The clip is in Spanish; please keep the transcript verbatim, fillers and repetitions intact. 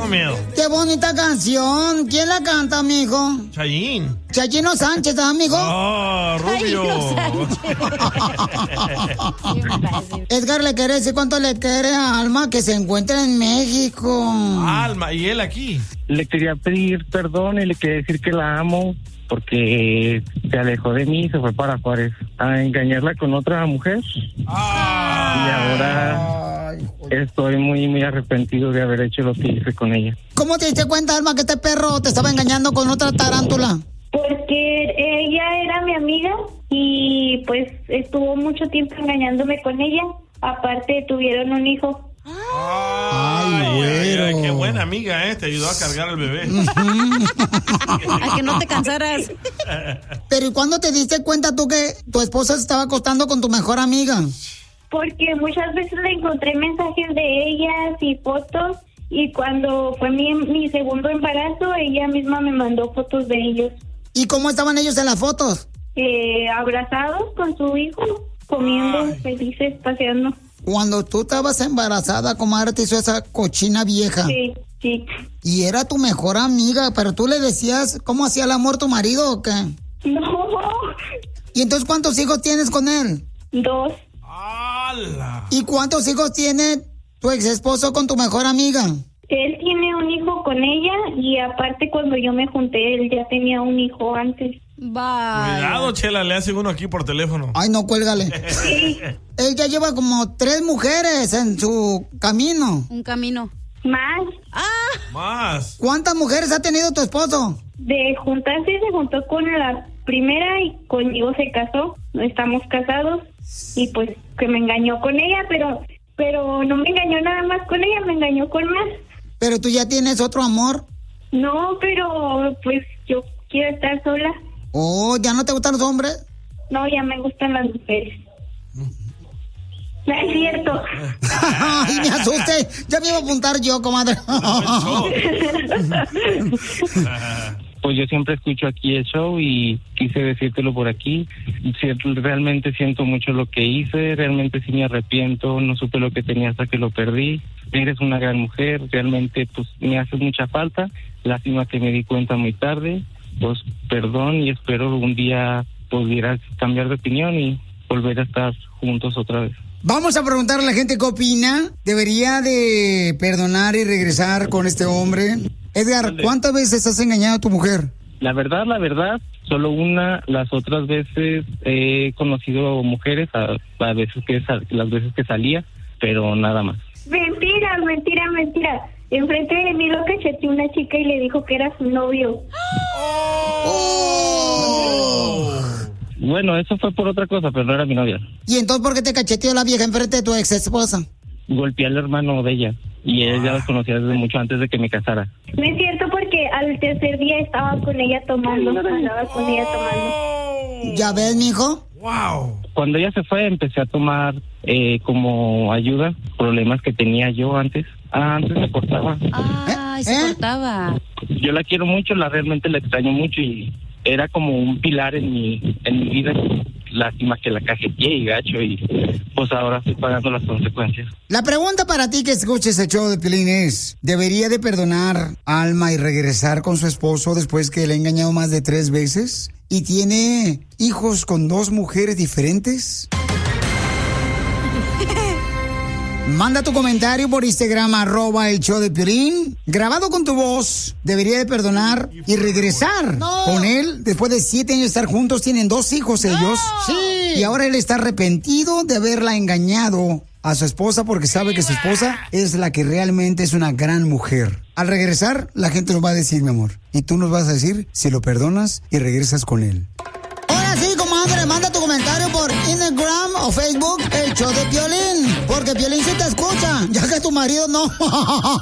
miedo. Qué bonita canción. ¿Quién la canta, amigo? Chayín. Chayino Sánchez, amigo. Oh, Rubio. Edgar le quiere decir cuánto le quiere a Alma, que se encuentra en México. Alma, ¿y él aquí? Le quería pedir perdón y le quería decir que la amo porque se alejó de mí y se fue para Juárez a engañarla con otra mujer. Ah. Y ahora estoy muy, muy arrepentido de haber hecho lo que hice con ella. ¿Cómo te diste cuenta, Alma, que este perro te estaba engañando con otra tarántula? Porque ella era mi amiga y pues estuvo mucho tiempo engañándome con ella. Aparte tuvieron un hijo. Ay, güero. Ay, ay, qué buena amiga, ¿eh? Te ayudó a cargar al bebé. A que no te cansaras. Pero ¿y cuándo te diste cuenta tú que tu esposa se estaba acostando con tu mejor amiga? Porque muchas veces le encontré mensajes de ellas y fotos. Y cuando fue mi, mi segundo embarazo, ella misma me mandó fotos de ellos. ¿Y cómo estaban ellos en las fotos? Eh, abrazados con su hijo, comiendo, ay, felices, paseando. Cuando tú estabas embarazada, comadre, te hizo esa cochina vieja. Sí, sí. Y era tu mejor amiga, pero tú le decías cómo hacía el amor tu marido, ¿o qué? No. ¿Y entonces cuántos hijos tienes con él? Dos. ¡Hala! ¿Y cuántos hijos tiene tu ex esposo con tu mejor amiga? Él tiene un hijo con ella y aparte cuando yo me junté, él ya tenía un hijo antes. Bye. Cuidado, Chela, le hace uno aquí por teléfono. Ay, no, cuélgale. Sí. Él ya lleva como tres mujeres en su camino. Un camino. Más. Ah. Más. ¿Cuántas mujeres ha tenido tu esposo? De juntarse se juntó con la primera y conmigo se casó. No estamos casados y pues que me engañó con ella, pero pero no me engañó nada más con ella, me engañó con más. Pero tú ya tienes otro amor. No, pero pues yo quiero estar sola. Oh, ¿ya no te gustan los hombres? No, ya me gustan las mujeres. No es cierto. Ay, me asusté. Ya me iba a apuntar yo, comadre. Pues yo siempre escucho aquí el show y quise decírtelo por aquí. Realmente siento mucho lo que hice, realmente sí me arrepiento, no supe lo que tenía hasta que lo perdí. Eres una gran mujer, realmente pues me hace mucha falta. Lástima que me di cuenta muy tarde. Pues perdón y espero un día pudieras cambiar de opinión y volver a estar juntos otra vez. Vamos a preguntarle a la gente qué opina. ¿Debería de perdonar y regresar con este hombre? Edgar, ¿cuántas veces has engañado a tu mujer? La verdad, la verdad, solo una. Las otras veces he conocido mujeres, a, a veces que las veces que salía, pero nada más. Mentira, mentira, mentira. Enfrente de mí lo cacheteó una chica y le dijo que era su novio. ¡Oh! Bueno, eso fue por otra cosa, pero no era mi novia. ¿Y entonces por qué te cacheteó la vieja enfrente de tu ex esposa? Golpeé al hermano de ella y él ya los conocía desde mucho antes de que me casara. No es cierto porque al tercer día estaba con ella tomando, andaba con ella tomando. ¿Ya ves, mijo? Wow. Cuando ella se fue empecé a tomar eh, como ayuda problemas que tenía yo antes. Ah, antes me cortaba. Ay, se ¿Eh? cortaba. Yo la quiero mucho, la realmente la extraño mucho y era como un pilar en mi en mi vida. Lástima que la cajeteé y gacho y pues ahora estoy pagando las consecuencias. La pregunta para ti que escuches el show de Piolín es, ¿debería de perdonar a Alma y regresar con su esposo después que le ha engañado más de tres veces? ¿Y tiene hijos con dos mujeres diferentes? Manda tu comentario por Instagram, arroba el show de Piolín. Grabado con tu voz, debería de perdonar y regresar no. con él. Después de siete años de estar juntos, tienen dos hijos ellos. No. Sí. Y ahora él está arrepentido de haberla engañado a su esposa porque sabe que su esposa es la que realmente es una gran mujer. Al regresar, la gente nos va a decir, mi amor. Y tú nos vas a decir si lo perdonas y regresas con él. Ahora sí, comadre, manda tu comentario por Instagram o Facebook, el show de Piolín. Porque Piolín sí te escucha, ya que tu marido no.